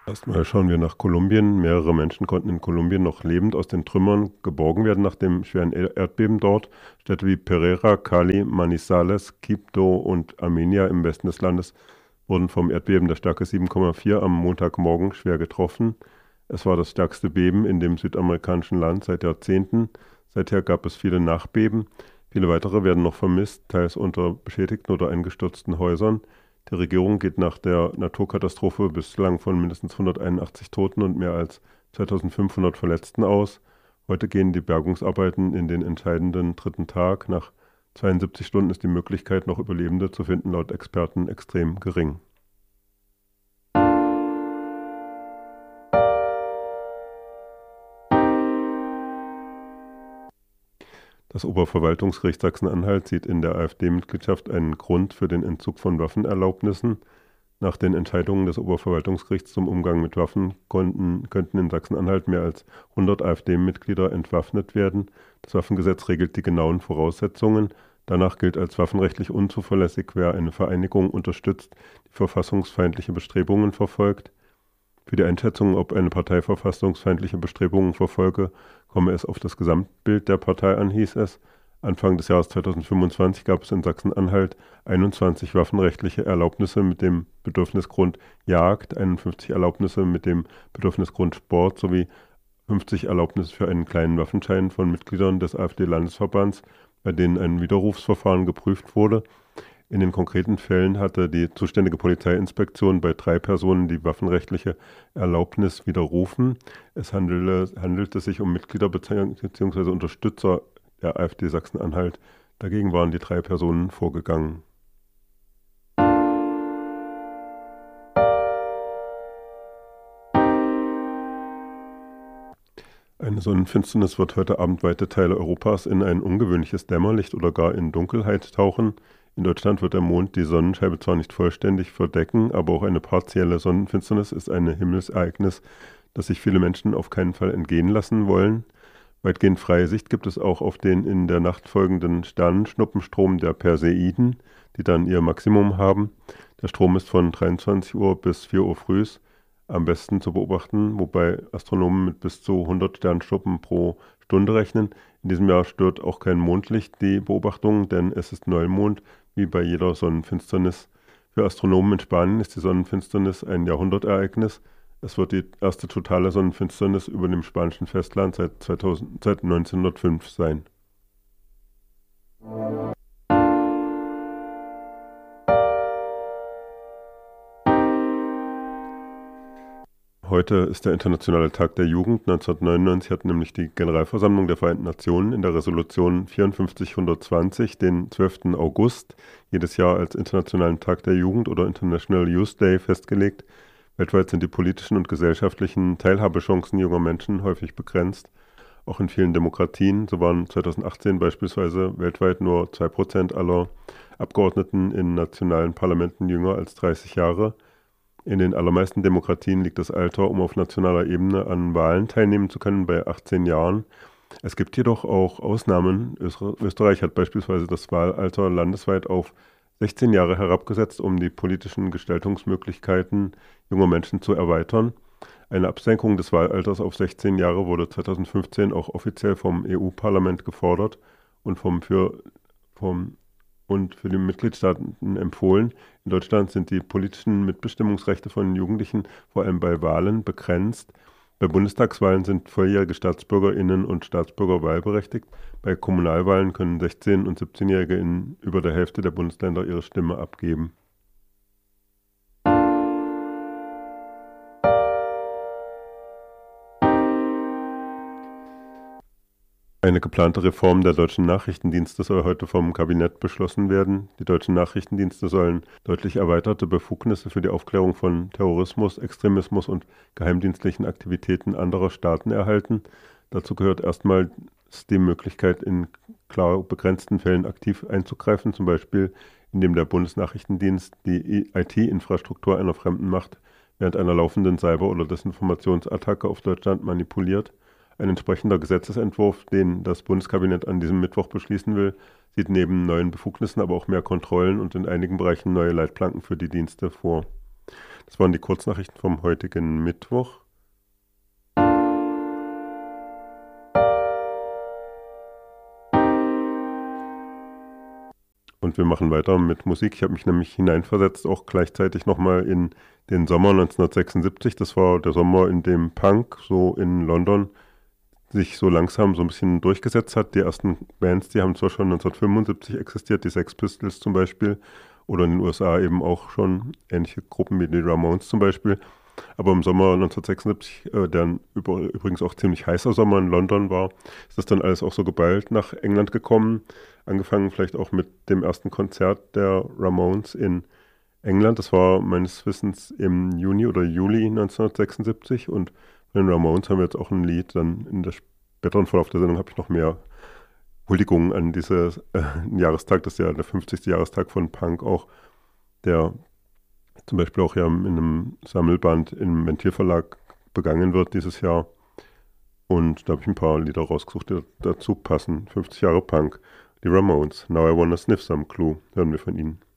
Erstmal schauen wir nach Kolumbien. Mehrere Menschen konnten in Kolumbien noch lebend aus den Trümmern geborgen werden nach dem schweren Erdbeben dort. Städte wie Pereira, Cali, Manizales, Quibdó und Armenia im Westen des Landes wurden vom Erdbeben der Stärke 7,4 am Montagmorgen schwer getroffen. Es war das stärkste Beben in dem südamerikanischen Land seit Jahrzehnten. Seither gab es viele Nachbeben. Viele weitere werden noch vermisst, teils unter beschädigten oder eingestürzten Häusern. Die Regierung geht nach der Naturkatastrophe bislang von mindestens 181 Toten und mehr als 2500 Verletzten aus. Heute gehen die Bergungsarbeiten in den entscheidenden dritten Tag. Nach 72 Stunden ist die Möglichkeit, noch Überlebende zu finden, laut Experten extrem gering. Das Oberverwaltungsgericht Sachsen-Anhalt sieht in der AfD-Mitgliedschaft einen Grund für den Entzug von Waffenerlaubnissen. Nach den Entscheidungen des Oberverwaltungsgerichts zum Umgang mit Waffen könnten in Sachsen-Anhalt mehr als 100 AfD-Mitglieder entwaffnet werden. Das Waffengesetz regelt die genauen Voraussetzungen. Danach gilt als waffenrechtlich unzuverlässig, wer eine Vereinigung unterstützt, die verfassungsfeindliche Bestrebungen verfolgt. Für die Einschätzung, ob eine Partei verfassungsfeindliche Bestrebungen verfolge, komme es auf das Gesamtbild der Partei an, hieß es. Anfang des Jahres 2025 gab es in Sachsen-Anhalt 21 waffenrechtliche Erlaubnisse mit dem Bedürfnisgrund Jagd, 51 Erlaubnisse mit dem Bedürfnisgrund Sport sowie 50 Erlaubnisse für einen kleinen Waffenschein von Mitgliedern des AfD-Landesverbands, bei denen ein Widerrufsverfahren geprüft wurde. In den konkreten Fällen hatte die zuständige Polizeiinspektion bei 3 Personen die waffenrechtliche Erlaubnis widerrufen. Es handelte sich um Mitglieder bzw. Unterstützer der AfD Sachsen-Anhalt. Dagegen waren die 3 Personen vorgegangen. Eine Sonnenfinsternis wird heute Abend weite Teile Europas in ein ungewöhnliches Dämmerlicht oder gar in Dunkelheit tauchen. In Deutschland wird der Mond die Sonnenscheibe zwar nicht vollständig verdecken, aber auch eine partielle Sonnenfinsternis ist ein Himmelsereignis, das sich viele Menschen auf keinen Fall entgehen lassen wollen. Weitgehend freie Sicht gibt es auch auf den in der Nacht folgenden Sternenschnuppenstrom der Perseiden, die dann ihr Maximum haben. Der Strom ist von 23 Uhr bis 4 Uhr früh am besten zu beobachten, wobei Astronomen mit bis zu 100 Sternschnuppen pro Stunde rechnen. In diesem Jahr stört auch kein Mondlicht die Beobachtung, denn es ist Neumond, wie bei jeder Sonnenfinsternis. Für Astronomen in Spanien ist die Sonnenfinsternis ein Jahrhundertereignis. Es wird die erste totale Sonnenfinsternis über dem spanischen Festland seit 1905 sein. Heute ist der Internationale Tag der Jugend. 1999 hat nämlich die Generalversammlung der Vereinten Nationen in der Resolution 5420 den 12. August jedes Jahr als Internationalen Tag der Jugend oder International Youth Day festgelegt. Weltweit sind die politischen und gesellschaftlichen Teilhabechancen junger Menschen häufig begrenzt. Auch in vielen Demokratien, so waren 2018 beispielsweise weltweit nur 2% aller Abgeordneten in nationalen Parlamenten jünger als 30 Jahre. In den allermeisten Demokratien liegt das Alter, um auf nationaler Ebene an Wahlen teilnehmen zu können, bei 18 Jahren. Es gibt jedoch auch Ausnahmen. Österreich hat beispielsweise das Wahlalter landesweit auf 16 Jahre herabgesetzt, um die politischen Gestaltungsmöglichkeiten junger Menschen zu erweitern. Eine Absenkung des Wahlalters auf 16 Jahre wurde 2015 auch offiziell vom EU-Parlament gefordert und für die Mitgliedstaaten empfohlen. In Deutschland sind die politischen Mitbestimmungsrechte von Jugendlichen vor allem bei Wahlen begrenzt. Bei Bundestagswahlen sind volljährige StaatsbürgerInnen und Staatsbürger wahlberechtigt. Bei Kommunalwahlen können 16- und 17-Jährige in über der Hälfte der Bundesländer ihre Stimme abgeben. Eine geplante Reform der deutschen Nachrichtendienste soll heute vom Kabinett beschlossen werden. Die deutschen Nachrichtendienste sollen deutlich erweiterte Befugnisse für die Aufklärung von Terrorismus, Extremismus und geheimdienstlichen Aktivitäten anderer Staaten erhalten. Dazu gehört erstmals die Möglichkeit, in klar begrenzten Fällen aktiv einzugreifen, zum Beispiel indem der Bundesnachrichtendienst die IT-Infrastruktur einer fremden Macht während einer laufenden Cyber- oder Desinformationsattacke auf Deutschland manipuliert. Ein entsprechender Gesetzesentwurf, den das Bundeskabinett an diesem Mittwoch beschließen will, sieht neben neuen Befugnissen aber auch mehr Kontrollen und in einigen Bereichen neue Leitplanken für die Dienste vor. Das waren die Kurznachrichten vom heutigen Mittwoch. Und wir machen weiter mit Musik. Ich habe mich nämlich hineinversetzt, auch gleichzeitig nochmal in den Sommer 1976. Das war der Sommer, in dem Punk so in London sich so langsam so ein bisschen durchgesetzt hat. Die ersten Bands, die haben zwar schon 1975 existiert, die Sex Pistols zum Beispiel, oder in den USA eben auch schon ähnliche Gruppen wie die Ramones zum Beispiel. Aber im Sommer 1976, der übrigens auch ziemlich heißer Sommer in London war, ist das dann alles auch so geballt nach England gekommen. Angefangen vielleicht auch mit dem ersten Konzert der Ramones in England. Das war meines Wissens im Juni oder Juli 1976. Und bei den Ramones haben wir jetzt auch ein Lied. Dann in der späteren Verlauf der Sendung habe ich noch mehr Huldigungen an diesen Jahrestag. Das ist ja der 50. Jahrestag von Punk auch, der zum Beispiel auch ja in einem Sammelband im Ventilverlag begangen wird dieses Jahr. Und da habe ich ein paar Lieder rausgesucht, die dazu passen. 50 Jahre Punk, die Ramones. Now I Wanna Sniff Some Clue, hören wir von ihnen.